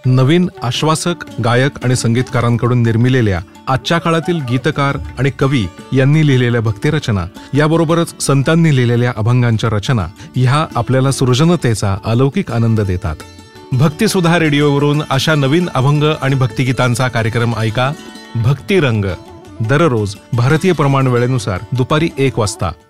नवीन आश्वासक गायक आणि संगीतकारांकडून निर्मिलेल्या आजच्या काळातील गीतकार आणि कवी यांनी लिहिलेल्या भक्तिरचना याबरोबरच संतांनी लिहिलेल्या अभंगांच्या रचना ह्या आपल्याला सृजनतेचा अलौकिक आनंद देतात. भक्तिसुधा रेडिओवरून अशा नवीन अभंग आणि भक्तिगीतांचा कार्यक्रम ऐका. भक्तिरंग दररोज भारतीय प्रमाण वेळेनुसार दुपारी 1 वाजता